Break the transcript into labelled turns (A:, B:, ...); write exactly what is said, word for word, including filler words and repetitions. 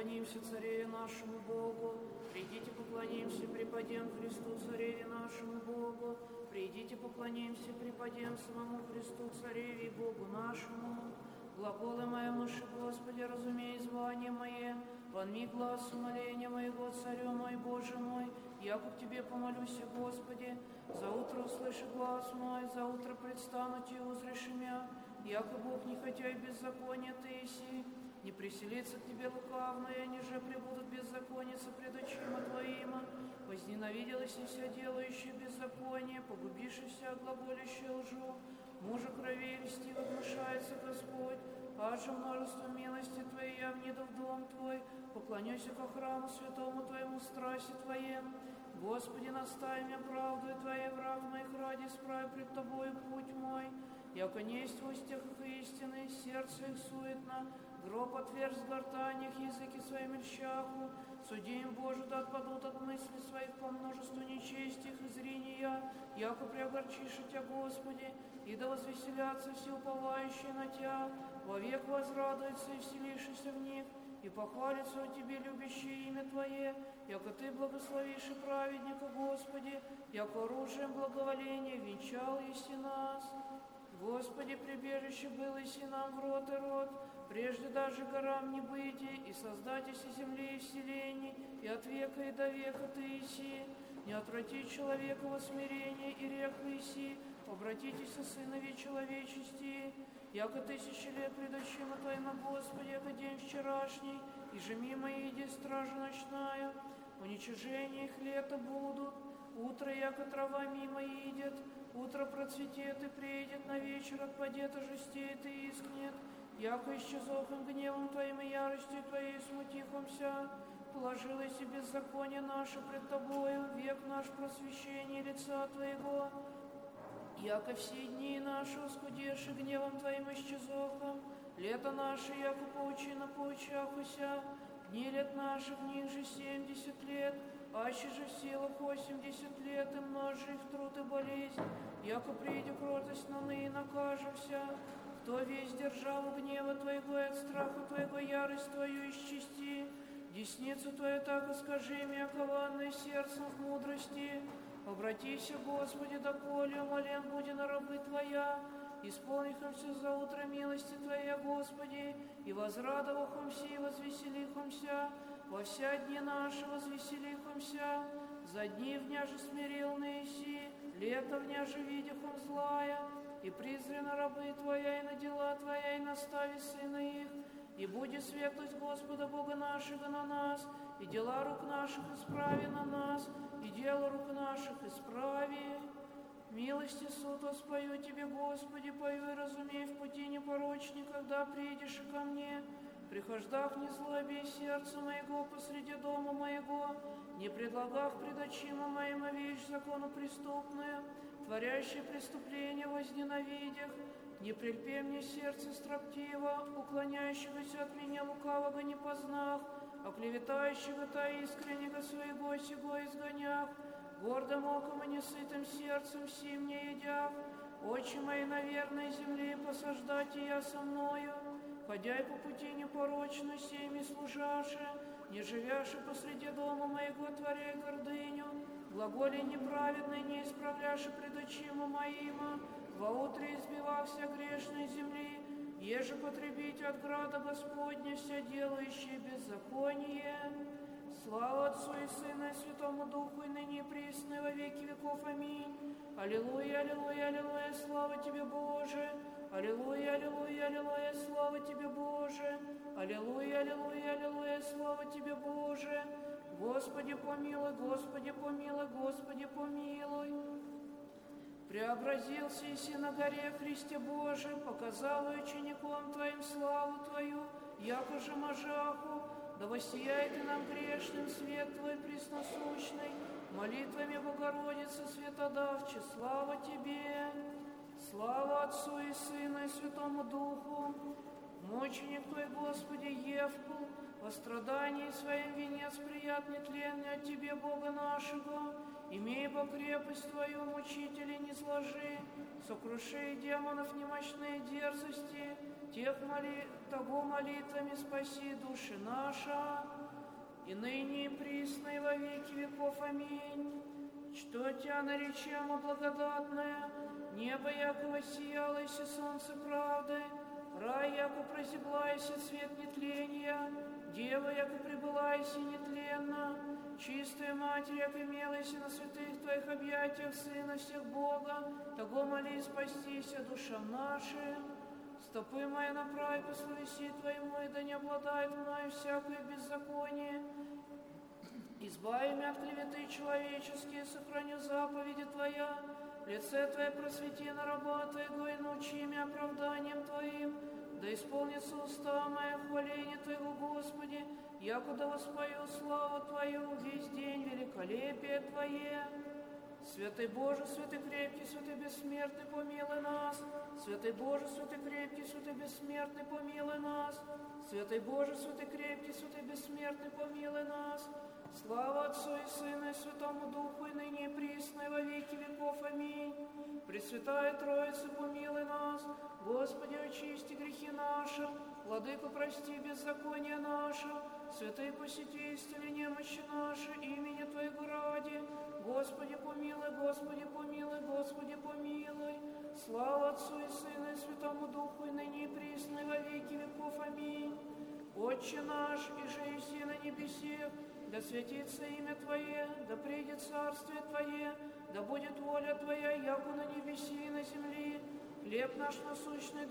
A: поклонимся Цареве нашему Богу. Придите, поклонимся, преподем Христу, Цареве нашему Богу. Придите, поклонимся, преподем самому Христу, Цареве и Богу нашему. Глаголы моемши, Господи, разумей звание мое, вонми глаз умоления моего, Царю мой, Боже мой, яко к Тебе помолюсь, Господи. За утро услыши глаз мой, за утро предстану Тебе, узришь мя, яко Бог не хотя и беззакония Ты иси. Не приселится к Тебе лукавное, ниже пребудут беззаконницы пред очима Твоима. Возненавиделась и вся делающая беззаконие, погубившаяся глаголящая лжу. Мужа крови льсти возмущается Господь, аже множество милости Твоей я внеду в дом Твой, поклонюсь ко храму святому Твоему страсти Твоем. Господи, настави меня правдой Твоей, враг моих ради, справи пред Тобою путь мой. Яко несть в устях их истины, сердце их суетно, гроб отверз в гортанях, языки своим льщаху. Суди им, Боже, да отпадут от мыслей своих по множеству нечести их и зрения, яко приогорчишь Тебя, Господи, и да возвеселятся все уповающие на Тебя, вовек возрадуются и вселишься в них, и похвалится о Тебе любящее имя Твое, яко Ты благословишь и праведника, Господи, яко оружием благоволения венчал еси нас. Господи, прибежище было еси нам в рот и рот, прежде даже горам не бытие, и создатися земли и вселений, и от века и до века Ты еси. Не отврати человека во смирение и рек еси, обратитесь, сынови человечести, яко тысячи лет пред очима Твоима, Господи, яко день вчерашний, и же мимо иди стража ночная, уничижение их лето будут, утро, яко трава мимо идет, утро процветет и приедет, на вечер отпадет, и жестеет и искнет, яко исчезохом гневом Твоим и яростью Твоей смутихомся. Положилось и беззаконие наше пред Тобою, век наш просвещение лица Твоего. Яко все дни наши оскудеши гневом Твоим исчезохом, лето наше, яко паучина поучахуся, дни лет наших, в них же семьдесят лет, аще же в силах восемьдесят лет, и множи их труд и болезнь, яко приидет кротость на ныне накажемся. Кто весь державу гнева Твоего и от страха Твоего ярость Твою исчисти, десницу Твою так и скажи мне, окованное сердцем в мудрости. Обратися, Господи, доколе умолен буди на рабы Твоя, исполнихомся за утро милости Твоя, Господи, и возрадовахомся и возвеселихомся, во вся дни наши возвеселихомся, за дни в дня же смирил неси, лето в дня же видихом злая, и призрена рабы Твоя, и на дела Твоя, и настави сына их, и будет светлость Господа Бога нашего на нас, и дела рук наших исправи на нас, и дело рук наших исправи. Милости суд воспою Тебе, Господи, пою и разумей в пути непорочный, когда приидешь ко мне. Прихождах не злобей сердца моего посреди дома моего, не предлагах пред очима моим вещь закону преступную, творящее преступление возненавидях, не прельпе мне сердце строптиво, уклоняющегося от меня лукавого не познах, оклеветающего-то искреннего своего сего изгонях, гордым оком и несытым сердцем сим не едях, очи мои на верной земле посаждать и я со мною, ходяй по пути непорочно всеми служаши, не живяши посреди дома моего, творяй гордыню, глаголи неправедной не исправляши пред очима моима, воутре избивався грешной земли, еже потребить от града Господня вся делающие беззаконие. Слава Отцу и Сыну и Святому Духу, и ныне и присно, и во веки веков. Аминь. Аллилуйя, аллилуйя, аллилуйя, слава Тебе, Боже. Аллилуйя, аллилуйя, аллилуйя, слава Тебе, Боже. Аллилуйя, аллилуйя, аллилуйя, слава Тебе, Боже. Господи, помилуй, Господи, помилуй, Господи, помилуй. Преобразился Иси на горе Христе Божий, показал учеником Твоим славу Твою, яко же Можаху, да воссияет и нам грешным свет Твой пресносущный, молитвами Богородицы Светодавче, слава Тебе, слава Отцу и Сыну и Святому Духу. Мученик Твой, Господи, Евкул, во страдании своим венец приятный тленный от Тебе, Бога нашего, имей по крепость Твою, мучители, не сложи, сокруши демонов немощные дерзости, Тех моли, того молитвами спаси души наша, и ныне и присно и во веки веков. Аминь. Что Тя наречемо благодатное, небо яко воссиялося солнце правды, рай яко прозяблайся цвет нетления, дева яко пребылайся нетленно, чистая Матерь, яко имелася на святых Твоих объятиях Сына всех Бога, того моли спастися душам нашим. Стопы мои направь по словеси Твоему, и да не обладает мною всякое беззаконие. Избави меня от клеветы человеческие, сохраню заповеди Твоя. Лице Твое просвети на раба Твоего, и научи меня оправданием Твоим. Да исполнится уста моя хваление Твоего, Господи, якуда воспою славу Твою весь день, великолепие Твое. Святый Боже, святый крепкий, святый бессмертный, помилуй нас. Святый Боже, святый крепкий, святый бессмертный, помилуй нас. Святый Боже, святый крепкий, святый бессмертный, помилуй нас. Слава Отцу и Сыну и Святому Духу, и ныне и присно, и во веки веков. Аминь. Пресвятая Троица, помилуй нас. Господи, очисти грехи наши. Владыко, прости беззаконие наше. Святые, посети, исцели немощи наши, имени Твоего ради. Господи, помилуй, Господи, помилуй, Господи, помилуй. Слава Отцу и Сыну и Святому Духу, и ныне и присно, и во веки веков. Аминь. Отче наш, и же еси на небесе, да святится имя Твое, да придет царствие Твое, да будет воля Твоя, яко на небеси и на земли. Хлеб наш насущный